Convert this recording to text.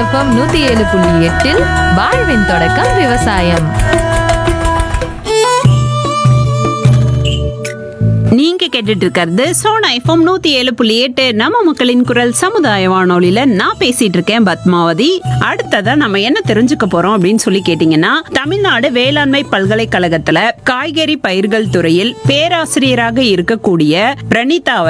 FM 107.8 வாழ்வின் தொடக்கம் விவசாயம். நீங்க கேட்டுட்டு இருக்கிறது சோனா எஃப்எம் 107.8 நம்ம மக்களின் குரல் சமுதாய வானொலியில நான் பேசிட்டு இருக்கேன் பத்மாவதி. அடுத்ததா நம்ம என்ன தெரிஞ்சுக்க போறோம் அப்படின்னு சொல்லி கேட்டீங்கன்னா, தமிழ்நாடு வேளாண்மை பல்கலைக்கழகத்துல காய்கறி பயிர்கள் துறையில் பேராசிரியராக இருக்கக்கூடிய பிரணீதா